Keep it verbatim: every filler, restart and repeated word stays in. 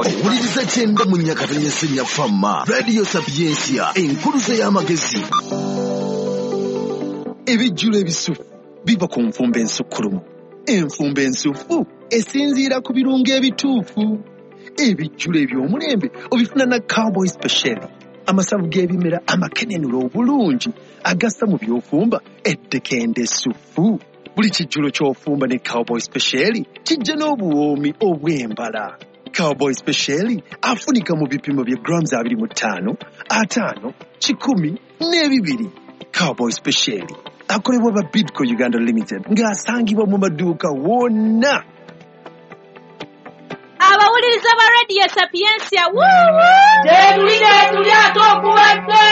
owuliriza kyenda mu nnyakata y'essenya famma Radio Sapiensia enkuluze y'amagezi. Ebijjulo ebisufu biva ku nfumba ensukkulumu. Enfumba ensufu esinziira ku birungo ebituufu. Ebijjulo eby'omulembe obifuna na Cowboy Special. Amasavu g'ebimera amakenenula obulungi agassa mu by'ofumba eddekende essufu. Buli kijjulo ky'ofumba ne Cowboy Special kijja n'obuwoomi obw'embala. Cowboy Special afunika mu bipimo bya grams abiri mu ttaano, ataano, kikumi n'ebibiri. Cowboy Special akolebwa ba Bidco Uganda Limited ng'asangibwa mu maduuka wonna. Abawuliriza ba Radio Sapiensia woo woo! Tebulira tulya tokuwadde.